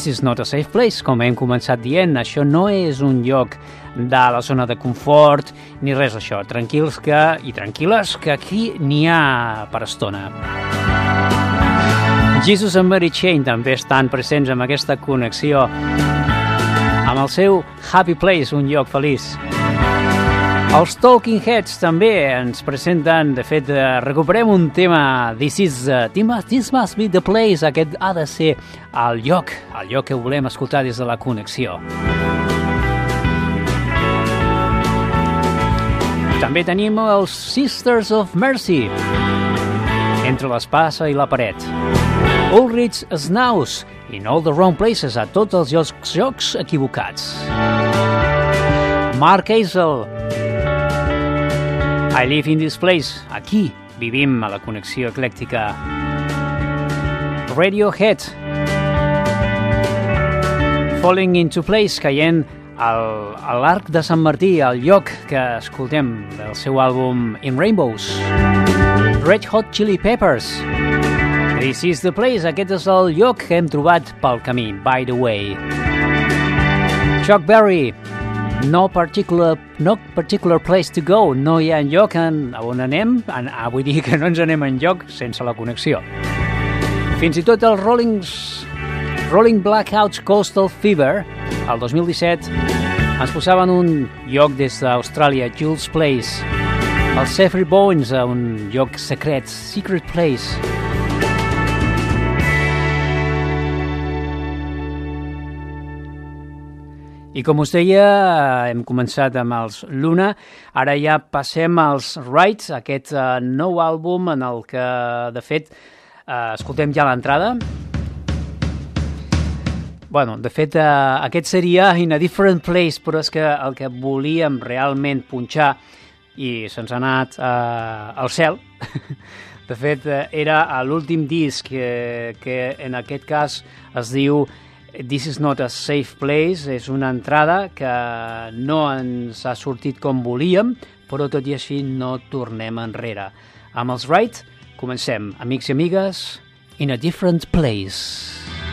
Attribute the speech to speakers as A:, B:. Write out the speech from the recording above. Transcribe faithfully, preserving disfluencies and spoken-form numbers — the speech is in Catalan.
A: This is not a safe place, com hem començat dient. Això no és un lloc de la zona de confort, ni res d'això. Tranquils que, i tranquil·les, que aquí n'hi ha per estona. Jesus and Mary Chain també estan presents en aquesta connexió amb el seu Happy Place, un lloc feliç. Els Talking Heads també ens presenten, de fet, recuperem un tema, This is, uh, this must be the place, aquest ha de ser el lloc, el lloc que volem escoltar des de la connexió. També tenim els Sisters of Mercy, entre l'espasa i la paret. Ulrich Snaus, In All the Wrong Places, a tots els llocs, llocs equivocats. Mark Hazel, I Live in This Place, aquí vivim a la connexió eclèctica. Radiohead, Falling into Place, caient al, a l'arc de Sant Martí, al lloc que escoltem del seu àlbum In Rainbows. Red Hot Chili Peppers, This is the Place, aquest és el lloc que hem trobat pel camí, By the Way. Chuck Berry, No particular, no particular place to go, no hi ha lloc en, on anem, en, ah, vull dir que no ens anem en lloc sense la connexió. Fins i tot els Rollings, Rolling Blackouts Coastal Fever, el dos mil disset, ens posaven un lloc des d'Austràlia, Jules Place, els Savory Bones, un lloc secret, Secret Place. I com us deia, hem començat amb els Luna, ara ja passem als Rights, aquest uh, nou àlbum en el que, de fet, uh, escoltem ja l'entrada. Bueno, de fet, uh, aquest seria In a Different Place, però és que el que volíem realment punxar, i se'ns ha anat uh, al cel, de fet, uh, era l'últim disc que, que en aquest cas es diu This is not a safe place, és una entrada que no ens ha sortit com volíem, però tot i així no tornem enrere. Amb els Right, comencem. Amics i amigues, In a Different Place.